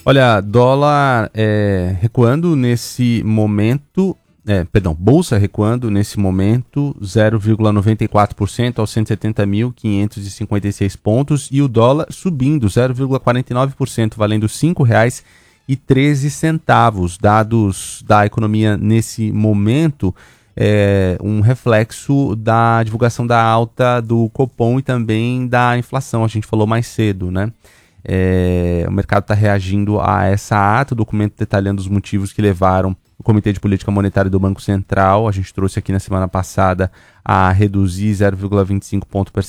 Olha, dólar recuando nesse momento, bolsa recuando nesse momento 0,94% aos 170.556 pontos e o dólar subindo 0,49%, valendo R$ 5,13. Dados da economia nesse momento, um reflexo da divulgação da alta do Copom e também da inflação, a gente falou mais cedo, né? O mercado está reagindo a essa ata, o documento detalhando os motivos que levaram o Comitê de Política Monetária do Banco Central, a gente trouxe aqui na semana passada, a reduzir 0,25 ponto percentual